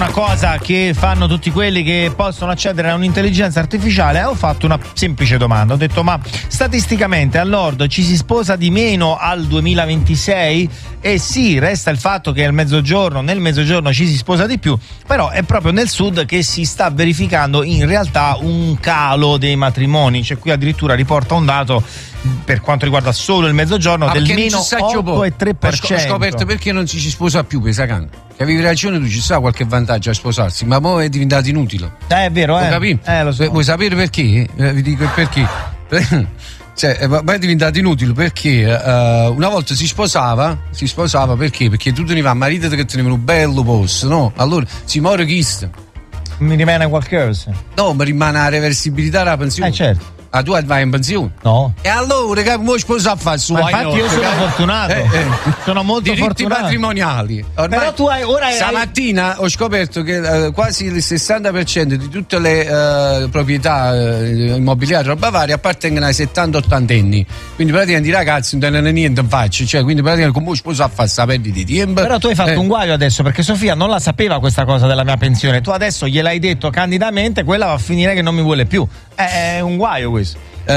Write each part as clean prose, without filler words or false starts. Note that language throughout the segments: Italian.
una cosa che fanno tutti quelli che possono accedere a un'intelligenza artificiale, ho fatto una semplice domanda. Ho detto: ma statisticamente al nord ci si sposa di meno al 2026? E sì, resta il fatto che nel mezzogiorno ci si sposa di più, però è proprio nel sud che si sta verificando in realtà un calo dei matrimoni. Cioè, qui addirittura riporta un dato per quanto riguarda solo il mezzogiorno del meno 8,3%. Ho scoperto perché non ci si sposa più, Pesacano. Che avevi ragione tu, ci sta qualche vantaggio a sposarsi, ma ora è diventato inutile. È vero, lo so. Vuoi sapere perché? Vi dico il perché. Cioè, ma è diventato inutile perché una volta si sposava perché? Perché tu tenevi a marito che teneva un bello posto, no? Allora si muore chista. Mi rimane qualcosa? No, mi rimane la reversibilità della pensione. Certo. Ah, tu vai in pensione? No. E allora che come sposa a fare? Ma infatti io sono fortunato. Sono molto diritti fortunato. Patrimoniali. Ormai, però tu stamattina ho scoperto che quasi il 60% di tutte le proprietà immobiliari roba varia appartengono ai 70-80 anni. Quindi praticamente i ragazzi non hanno niente in faccia. Cioè, quindi praticamente come sposa a fare sta perdita di tempo. Però tu hai fatto un guaio adesso, perché Sofia non la sapeva questa cosa della mia pensione. Tu adesso gliel'hai detto candidamente, quella va a finire che non mi vuole più. È un guaio questo.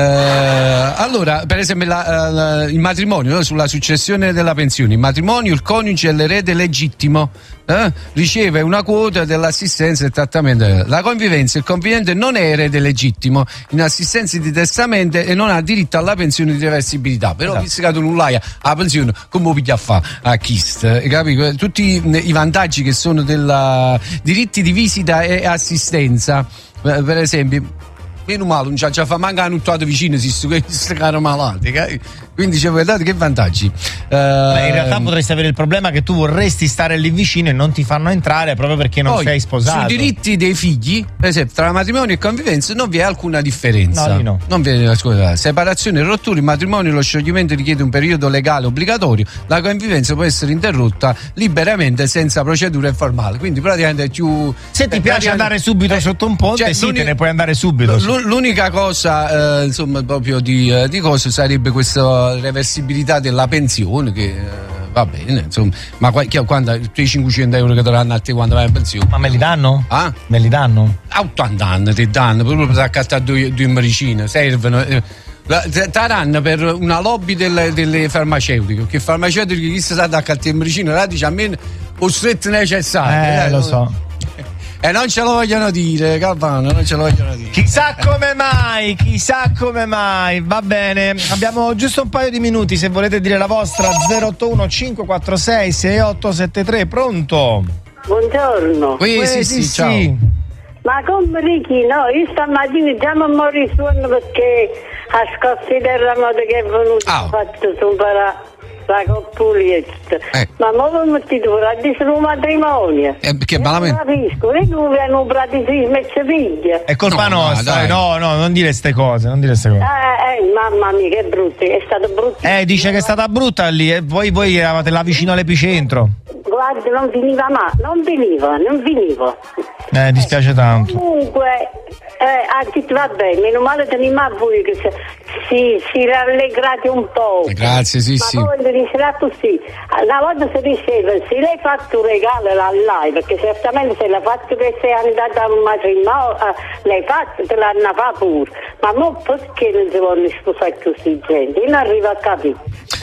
Allora, per esempio il matrimonio, no? Sulla successione della pensione, il matrimonio, il coniuge è l'erede legittimo, riceve una quota dell'assistenza e trattamento. La convivenza, il convivente non è erede legittimo in assistenza di testamento e non ha diritto alla pensione di reversibilità. Però visto che tu non l'hai la pensione, come piglia a fare a chist? Capito? Tutti i vantaggi che sono della diritti di visita e assistenza, per esempio. Meno male, non c'ha già fa manca un tuato vicino, si caro malati, quindi c'è guardate che vantaggi. Ma in realtà potresti avere il problema che tu vorresti stare lì vicino e non ti fanno entrare proprio perché non sei sposato. Sui diritti dei figli, per esempio, tra matrimonio e convivenza non vi è alcuna differenza. No. Non vi è, separazione e rottura, il matrimonio, lo scioglimento richiede un periodo legale obbligatorio, la convivenza può essere interrotta liberamente senza procedure formali. Quindi praticamente è più. Se ti piace andare subito sotto un ponte, te ne puoi andare subito. L'unica cosa, insomma, proprio di cosa sarebbe questa reversibilità della pensione che va bene, insomma, ma quando i 500 euro che daranno a te quando vai in pensione? Ma me li danno? Ah? Me li danno? A 80 anni ti danno, proprio per accattare due medicine, servono. Taranno per una lobby delle farmaceutiche, che farmaceutiche chi si sa ad accattare medicine, là dice a me o stretto necessario. Lo so. E non ce lo vogliono dire, Calvano, non ce lo vogliono dire. Chissà come mai. Va bene, abbiamo giusto un paio di minuti, se volete dire la vostra. 081 546 6873. Pronto? Buongiorno. Sì, ciao. Ma come Ricky, no, io stamattina già mi mori suono perché a scosso il terremoto che è venuto fatto superare la coppulietta. Ma come ti dovrà dire un matrimonio? Perché malamente? Non capisco, e tu vieni un praticissimo e ci piglia. È colpa nostra, no, non dire ste cose, mamma mia, che brutto, è stato brutto. Dice che è stata brutta lì e voi eravate là vicino all'epicentro. Guarda, non finiva mai, non finiva. Dispiace tanto. Comunque, va bene, meno male teniamo a voi che si rallegrate un po'. Grazie, sì. Ma poi dirà così, una volta si diceva, se lei ha fatto un regalo a lei, perché certamente se l'ha fatto che sei andata a un matrimonio, l'hai fatto, te l'hanno fatto pure. Ma non perché non si vogliono sposare così gente? Io non arrivo a capire.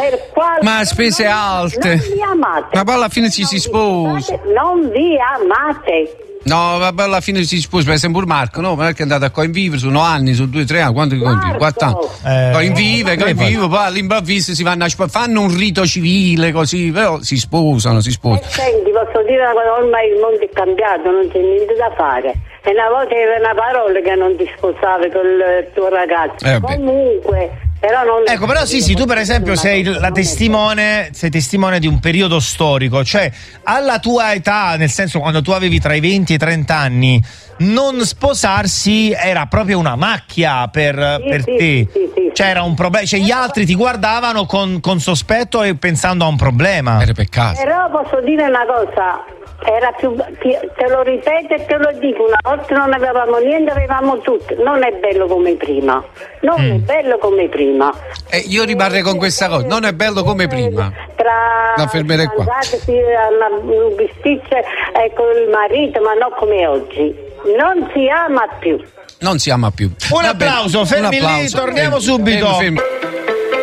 Ma spese alte. Non vi amate. Ma poi alla fine ci si sposa. Non vi amate. No, vabbè, alla fine si sposa, per esempio Marco, no? Perché è andato a convivere, sono anni, sono 2-3 anni, quanto convive? 4 anni. Convive, poi all'improvviso si vanno fanno un rito civile così, però si sposano. Senti, posso dire una cosa, ormai il mondo è cambiato, non c'è niente da fare. E una volta era una parola che non ti sposavi con il tuo ragazzo. Comunque. Però sì, tu per esempio sei testimone di un periodo storico, cioè alla tua età, nel senso quando tu avevi tra i 20 e i 30 anni, non sposarsi era proprio una macchia per te. Sì. C'era un problema, cioè gli altri ti guardavano con sospetto e pensando a un problema. Era peccato. Però posso dire una cosa, era più, te lo ripeto e te lo dico, una volta non avevamo niente, avevamo tutto, non è bello come prima, è bello come prima. Io rimarrei con questa cosa, non è bello come prima. Te tra fermerei qua. si bisticce con il marito, ma non come oggi. Non si ama più. Non si ama più. Un applauso, fermi lì, torniamo subito. Fermi.